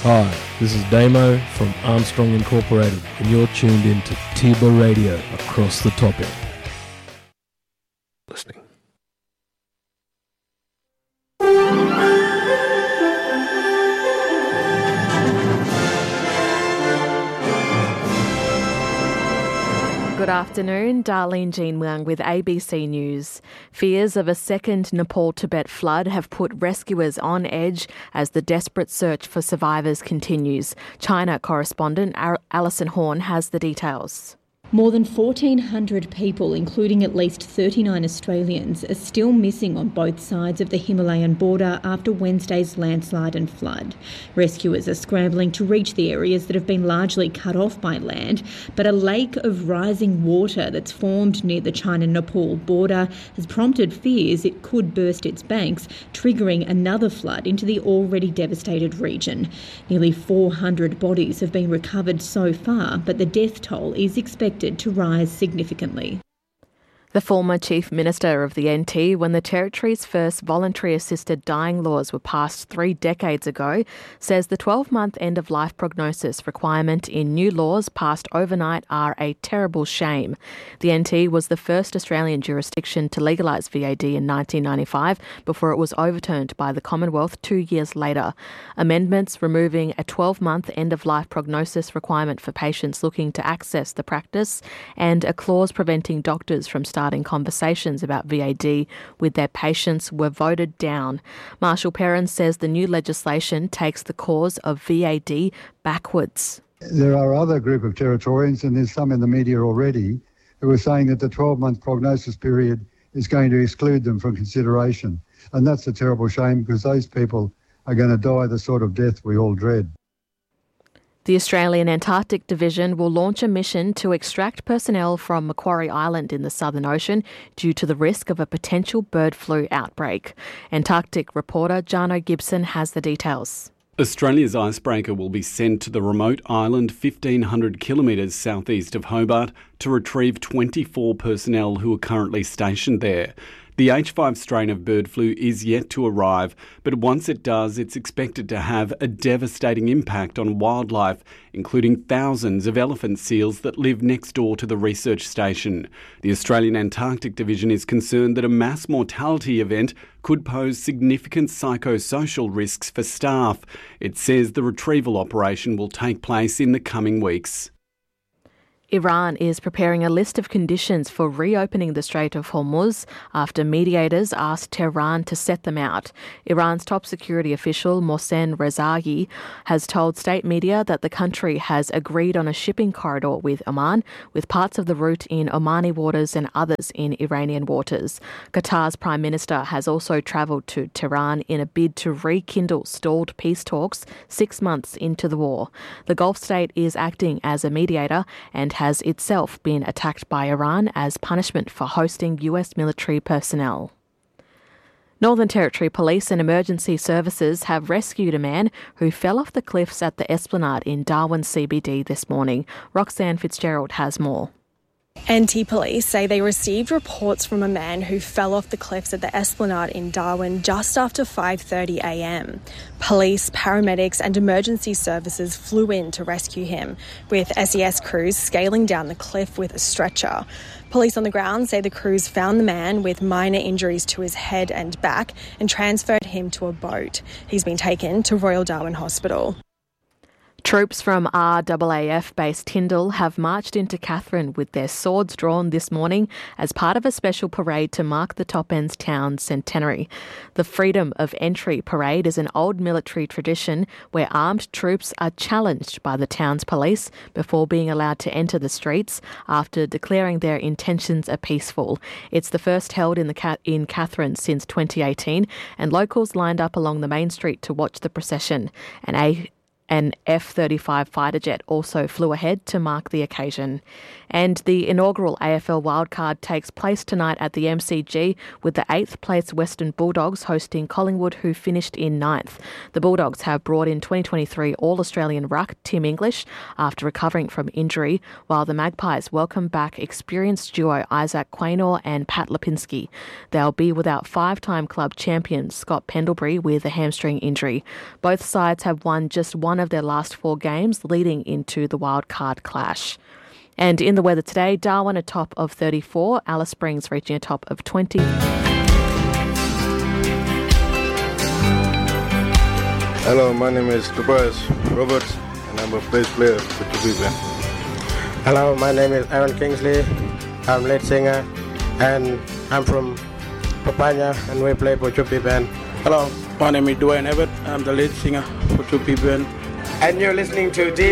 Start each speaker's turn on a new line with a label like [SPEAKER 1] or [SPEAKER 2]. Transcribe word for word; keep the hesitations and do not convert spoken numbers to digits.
[SPEAKER 1] Hi, this is Damo from Armstrong Incorporated, and you're tuned in to Tiba Radio across the topic. Listening.
[SPEAKER 2] Good afternoon, Darlene Jean Wang with A B C News. Fears of a second Nepal-Tibet flood have put rescuers on edge as the desperate search for survivors continues. China correspondent Alison Horn has the details.
[SPEAKER 3] More than fourteen hundred people, including at least thirty-nine Australians, are still missing on both sides of the Himalayan border after Wednesday's landslide and flood. Rescuers are scrambling to reach the areas that have been largely cut off by land, but a lake of rising water that's formed near the China-Nepal border has prompted fears it could burst its banks, triggering another flood into the already devastated region. Nearly four hundred bodies have been recovered so far, but the death toll is expected to rise significantly.
[SPEAKER 2] The former Chief Minister of the N T, when the territory's first voluntary assisted dying laws were passed three decades ago, says the twelve-month end-of-life prognosis requirement in new laws passed overnight are a terrible shame. The N T was the first Australian jurisdiction to legalise V A D in nineteen ninety-five before it was overturned by the Commonwealth two years later. Amendments removing a twelve-month end-of-life prognosis requirement for patients looking to access the practice and a clause preventing doctors from starting Starting conversations about V A D with their patients were voted down. Marshall Perrin says the new legislation takes the cause of V A D backwards.
[SPEAKER 4] There are other group of Territorians, and there's some in the media already, who are saying that the twelve-month prognosis period is going to exclude them from consideration. And that's a terrible shame because those people are going to die the sort of death we all dread.
[SPEAKER 2] The Australian Antarctic Division will launch a mission to extract personnel from Macquarie Island in the Southern Ocean due to the risk of a potential bird flu outbreak. Antarctic reporter Jarno Gibson has the details.
[SPEAKER 5] Australia's icebreaker will be sent to the remote island fifteen hundred kilometres southeast of Hobart to retrieve twenty-four personnel who are currently stationed there. The H five strain of bird flu is yet to arrive, but once it does, it's expected to have a devastating impact on wildlife, including thousands of elephant seals that live next door to the research station. The Australian Antarctic Division is concerned that a mass mortality event could pose significant psychosocial risks for staff. It says the retrieval operation will take place in the coming weeks.
[SPEAKER 2] Iran is preparing a list of conditions for reopening the Strait of Hormuz after mediators asked Tehran to set them out. Iran's top security official, Mohsen Rezaei, has told state media that the country has agreed on a shipping corridor with Oman, with parts of the route in Omani waters and others in Iranian waters. Qatar's Prime Minister has also travelled to Tehran in a bid to rekindle stalled peace talks six months into the war. The Gulf state is acting as a mediator and has itself been attacked by Iran as punishment for hosting U S military personnel. Northern Territory Police and Emergency Services have rescued a man who fell off the cliffs at the Esplanade in Darwin C B D this morning. Roxanne Fitzgerald has more.
[SPEAKER 6] N T Police say they received reports from a man who fell off the cliffs at the Esplanade in Darwin just after five thirty a m. Police, paramedics and emergency services flew in to rescue him, with S E S crews scaling down the cliff with a stretcher. Police on the ground say the crews found the man with minor injuries to his head and back and transferred him to a boat. He's been taken to Royal Darwin Hospital.
[SPEAKER 2] Troops from R A A F-based Tyndall have marched into Katherine with their swords drawn this morning as part of a special parade to mark the Top End's town centenary. The Freedom of Entry parade is an old military tradition where armed troops are challenged by the town's police before being allowed to enter the streets after declaring their intentions are peaceful. It's the first held in the in Katherine since twenty eighteen, and locals lined up along the main street to watch the procession. An A An F thirty-five fighter jet also flew ahead to mark the occasion. And the inaugural A F L wildcard takes place tonight at the M C G with the eighth place Western Bulldogs hosting Collingwood, who finished in ninth. The Bulldogs have brought in twenty twenty-three All-Australian ruck Tim English after recovering from injury, while the Magpies welcome back experienced duo Isaac Quaynor and Pat Lipinski. They'll be without five-time club champion Scott Pendlebury with a hamstring injury. Both sides have won just one one of their last four games, leading into the wildcard clash. And in the weather today, Darwin a top of thirty-four, Alice Springs reaching a top of twenty.
[SPEAKER 7] Hello, my name is Tobias Roberts, and I'm a bass player for Chupi Band.
[SPEAKER 8] Hello, my name is Aaron Kingsley. I'm lead singer, and I'm from Papaya, and we play for Chupi Band.
[SPEAKER 9] Hello, my name is Dwayne Everett. I'm the lead singer for Chupi Band.
[SPEAKER 10] And you're listening to D